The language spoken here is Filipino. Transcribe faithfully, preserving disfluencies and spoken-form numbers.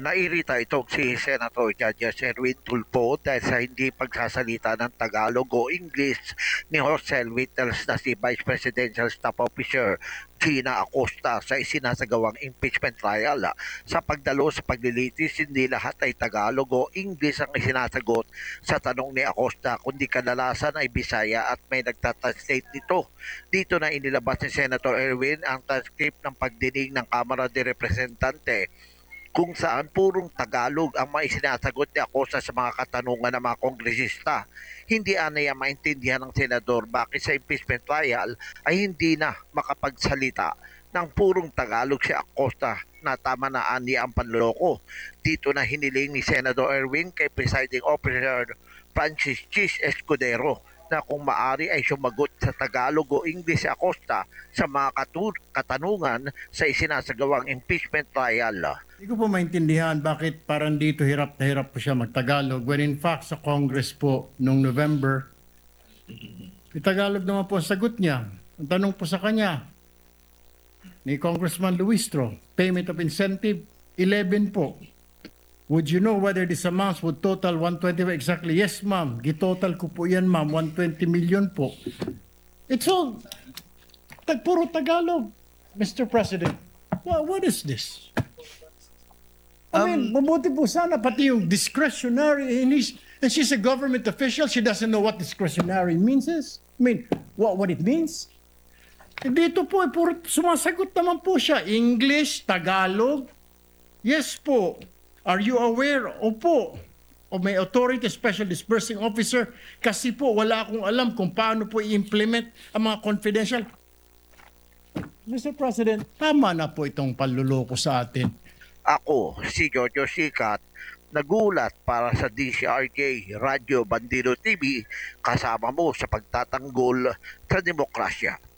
Nairita itong si Senator Judge Erwin Tulfo dahil sa hindi pagsasalita ng Tagalog o English ni Jose Witness na si Vice Presidential Staff Officer Gina Acosta sa isinasagawang impeachment trial. Sa pagdalo sa paglilitis, hindi lahat ay Tagalog o English ang isinasagot sa tanong ni Acosta, kundi kadalasan ay Bisaya at may nagtatranslate nito. Dito na inilabas ni Senator Erwin ang transcript ng pagdinig ng Kamara de Representante kung saan purong Tagalog ang mga sinasagot ni Acosta sa mga katanungan ng mga kongresista. Hindi anaya maintindihan ng senador bakit sa impeachment trial ay hindi na makapagsalita ng purong Tagalog si Acosta na tama na ani ang panloko. Dito na hiniling ni Senador Erwin kay Presiding Officer Francis Chis Escudero na kung maari ay sumagot sa Tagalog o English si Acosta sa mga katur- katanungan sa isinasagawang impeachment trial. Hindi ko po maintindihan bakit parang dito hirap na hirap po siya magtagalog when in fact sa Congress po noong November, Tagalog naman po ang sagot niya. Ang tanong po sa kanya ni Congressman Luistro, payment of incentive, eleven po. Would you know whether this amounts would total one hundred twenty exactly? Yes, ma'am. Gitotal ko po yan, ma'am. one hundred twenty million po. It's all tag puro Tagalog, Mister President. Well, what is this? I mean, mabuti po sana pati yung discretionary, and, he's, and she's a government official, she doesn't know what discretionary means is. I mean, what, what it means. E dito po, eh, puro, sumasagot naman po siya. English, Tagalog. Yes po. Are you aware? Opo. O may authority, special disbursing officer. Kasi po, wala akong alam kung paano po i-implement ang mga confidential. Mister President, tama na po itong panluloko sa atin. Ako, si Jojo Sikat, nagulat para sa D C R J Radyo Bandido T V, kasama mo sa pagtatanggol sa demokrasya.